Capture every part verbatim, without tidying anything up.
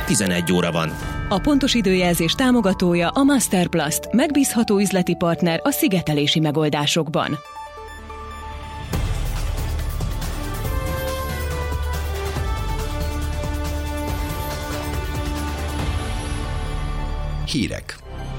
tizenegy óra van. A pontos időjelzés támogatója a Masterplast, megbízható üzleti partner a szigetelési megoldásokban. Hírek.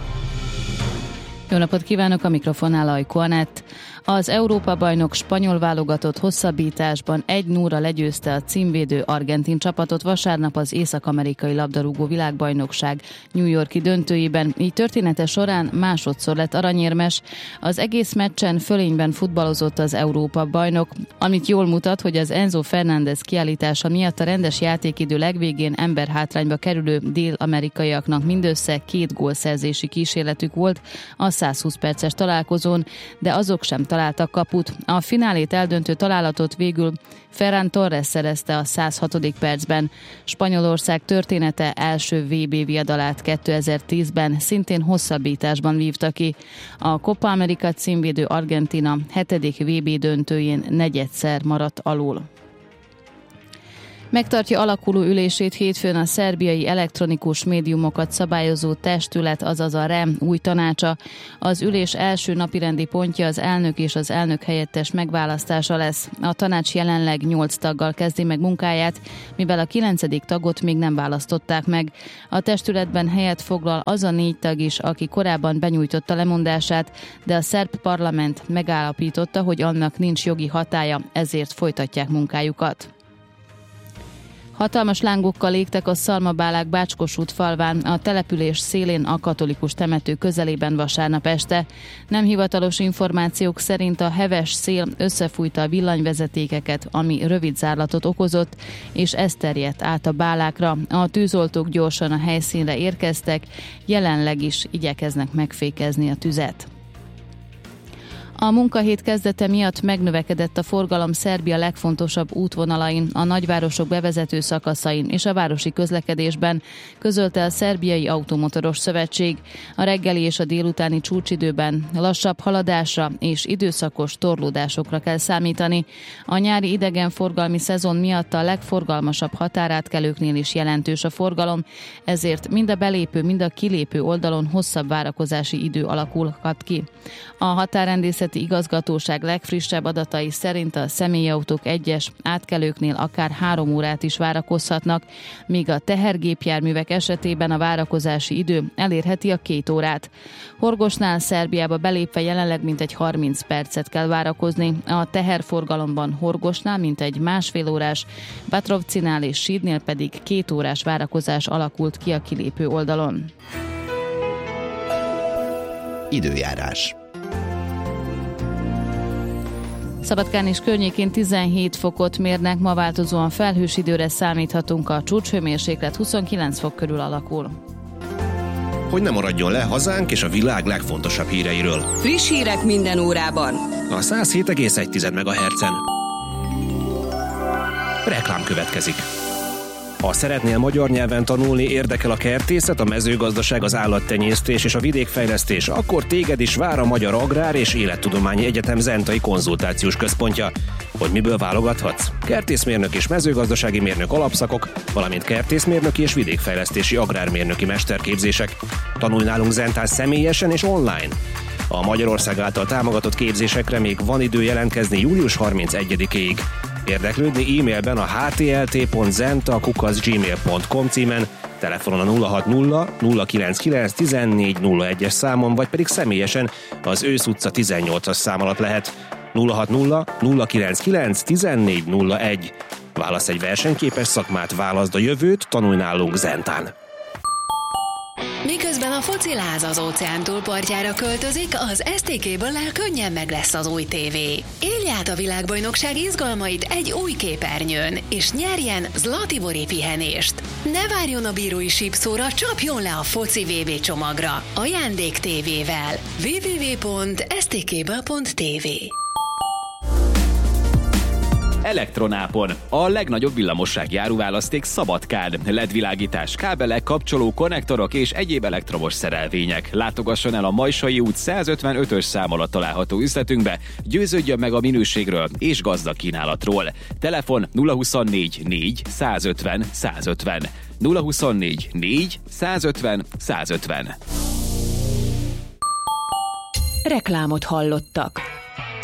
Jó napot kívánok, a mikrofonnál Ajko Anett. Az Európa-bajnok spanyol válogatott hosszabbításban egy nulla legyőzte a címvédő argentin csapatot vasárnap az észak-amerikai labdarúgó világbajnokság New York-i döntőjében. Így története során másodszor lett aranyérmes. Az egész meccsen fölényben futballozott az Európa-bajnok, amit jól mutat, hogy az Enzo Fernández kiállítása miatt a rendes játékidő legvégén emberhátrányba kerülő dél-amerikaiaknak mindössze két gólszerzési kísérletük volt a százhúsz perces találkozón, de azok sem találtak kaput. A finálét eldöntő találatot végül Ferran Torres szerezte a száz hatodik percben. Spanyolország története első vé bé viadalát kétezer-tízben szintén hosszabbításban vívta ki. A Copa America címvédő Argentina hetedik vé bé döntőjén negyedszer maradt alul. Megtartja alakuló ülését hétfőn a szerbiai elektronikus médiumokat szabályozó testület, azaz a REM új tanácsa. Az ülés első napirendi pontja az elnök és az elnök helyettes megválasztása lesz. A tanács jelenleg nyolc taggal kezdi meg munkáját, mivel a kilencedik tagot még nem választották meg. A testületben helyet foglal az a négy tag is, aki korábban benyújtotta lemondását, de a szerb parlament megállapította, hogy annak nincs jogi hatálya, ezért folytatják munkájukat. Hatalmas lángokkal égtek a Szalmabálák Bácskos út falván, a település szélén a katolikus temető közelében vasárnap este. Nem hivatalos információk szerint a heves szél összefújta a villanyvezetékeket, ami rövid zárlatot okozott, és ez terjedt át a bálákra. A tűzoltók gyorsan a helyszínre érkeztek, jelenleg is igyekeznek megfékezni a tüzet. A munkahét kezdete miatt megnövekedett a forgalom Szerbia legfontosabb útvonalain, a nagyvárosok bevezető szakaszain és a városi közlekedésben, közölte a Szerbiai Automotoros Szövetség. A reggeli és a délutáni csúcsidőben lassabb haladásra és időszakos torlódásokra kell számítani. A nyári idegenforgalmi szezon miatt a legforgalmasabb határátkelőknél is jelentős a forgalom, ezért mind a belépő, mind a kilépő oldalon hosszabb várakozási idő alakulhat ki. A határrendészeti igazgatóság legfrissebb adatai szerint a személyautók egyes átkelőknél akár három órát is várakozhatnak, míg a tehergépjárművek esetében a várakozási idő elérheti a két órát. Horgosnál Szerbiába belépve jelenleg mintegy harminc percet kell várakozni, a teherforgalomban Horgosnál mintegy másfél órás, Batrovcinál és Sídnél pedig két órás várakozás alakult ki a kilépő oldalon. Időjárás. Szabadkán és környékén tizenhét fokot mérnek, ma változóan felhős időre számíthatunk, a csúcshőmérséklet huszonkilenc fok körül alakul. Hogy ne maradjon le hazánk és a világ legfontosabb híreiről. Friss hírek minden órában. A száz hét egész egy megahertzen. Reklám következik. Ha szeretnél magyar nyelven tanulni, érdekel a kertészet, a mezőgazdaság, az állattenyésztés és a vidékfejlesztés, akkor téged is vár a Magyar Agrár és Élettudományi Egyetem Zentai Konzultációs Központja. Hogy miből válogathatsz? Kertészmérnök és mezőgazdasági mérnök alapszakok, valamint kertészmérnöki és vidékfejlesztési agrármérnöki mesterképzések. Tanulj nálunk Zentán személyesen és online. A Magyarország által támogatott képzésekre még van idő jelentkezni július harmincegyedikéig. Érdeklődni e-mailben a h t l t pont zenta kukac gmail pont com címen, telefonon a nulla hat nulla nulla kilenc kilenc tizennégy nulla egyes számon, vagy pedig személyesen az Ősz utca tizennyolcas szám alatt lehet. nulla hat nulla nulla kilenc kilenc tizennégy nulla egy. Válasz egy versenyképes szakmát, válaszd a jövőt, tanulj nálunk Zentán. Miközben a fociláz az óceán túlpartjára költözik, az es té ká-ből könnyen meg lesz az új tévé. Élj át a világbajnokság izgalmait egy új képernyőn, és nyerjen Zlatibori pihenést. Ne várjon a bírói sípszóra, csapjon le a foci vé bé csomagra. Ajándék tévével. double-u double-u double-u pont es té ká ből pont té vé Elektronápon. A legnagyobb villamossági áruválaszték Szabadkán. el é dé-világítás, kábelek, kapcsoló, konnektorok és egyéb elektromos szerelvények. Látogasson el a Majsai út százötvenötös szám alatt található üzletünkbe, győződjön meg a minőségről és gazdag kínálatról. Telefon nulla huszonnégy négy százötven százötven. nulla huszonnégy négy százötven százötven. Reklámot hallottak.